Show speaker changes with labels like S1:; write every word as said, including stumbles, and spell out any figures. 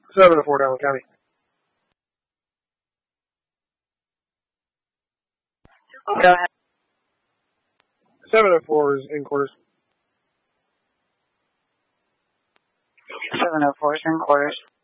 S1: seven oh four, Downland County.
S2: Go ahead.
S1: seven oh four is in quarters.
S2: seven oh four is in quarters.